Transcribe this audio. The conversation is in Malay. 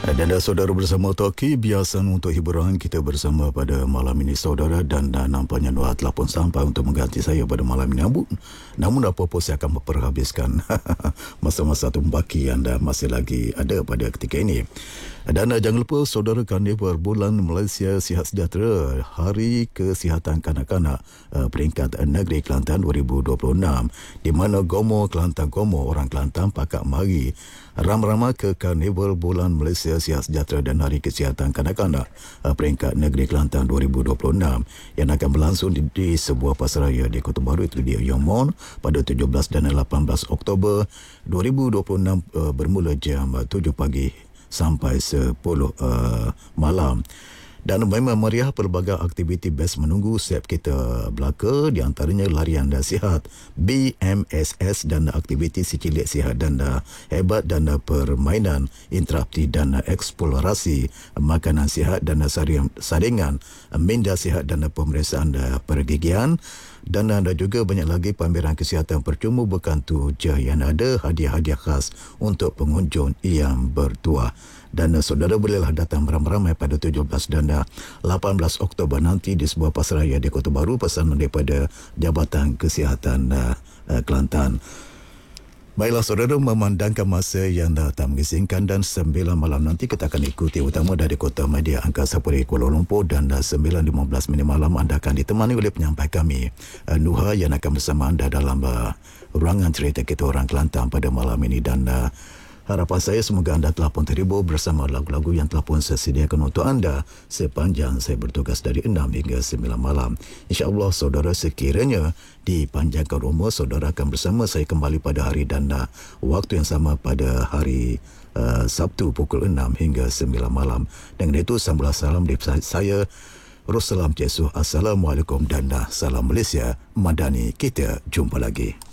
Dan saudara bersama Toki, biasa untuk hiburan kita bersama pada malam ini saudara, dan nampaknya Noah telah pun sampai untuk mengganti saya pada malam ini. Namun apa-apa saya akan memperhabiskan masa-masa tumbaki anda masih lagi ada pada ketika ini. Dan jangan lupa saudara, Karnival Bulan Malaysia Sihat Sejahtera Hari Kesihatan Kanak-Kanak peringkat Negeri Kelantan 2026, di mana Gomo Kelantan Gomo orang Kelantan pakak mari ram-rama ke Karnival Bulan Malaysia Sihat Sejahtera dan Hari Kesihatan Kanak-Kanak peringkat Negeri Kelantan 2026 yang akan berlangsung di sebuah pasaraya di Kota Baru, itu di Yomon, pada 17 dan 18 Oktober 2026 bermula jam 7 pagi sampai 10 malam. Dan memang meriah, pelbagai aktiviti best menunggu siap kita belaka, di antaranya larian dan sihat, BMSS, dan aktiviti si cilik sihat dan hebat, dan permainan interaktif dan eksplorasi makanan sihat dan saringan minda sihat dan pemeriksaan pergigian. Dan ada juga banyak lagi pameran kesihatan percuma, bukan tu je yang ada hadiah-hadiah khas untuk pengunjung yang bertuah. Dan saudara bolehlah datang beramai-ramai pada 17 dan 18 Oktober nanti di sebuah pasaraya di Kota Baru, pesanan daripada Jabatan Kesihatan Kelantan. Baiklah saudara, memandangkan masa yang tak mengizinkan, dan 9 malam nanti kita akan ikuti utama dari Kota Media Angkasa Puri Kuala Lumpur, dan 9.15 malam anda akan ditemani oleh penyampai kami Nuha yang akan bersama anda dalam ruangan cerita kita orang Kelantan pada malam ini. Dan harapan saya semoga anda telah pun terhibur bersama lagu-lagu yang telah pun saya sediakan untuk anda sepanjang saya bertugas dari 6 hingga 9 malam. InsyaAllah saudara, sekiranya dipanjangkan umur, saudara akan bersama saya kembali pada hari dan waktu yang sama pada hari Sabtu pukul 6 hingga 9 malam. Dengan itu, sambulah salam dari saya, Russalam Jesuh. Assalamualaikum dan salam Malaysia Madani. Kita jumpa lagi.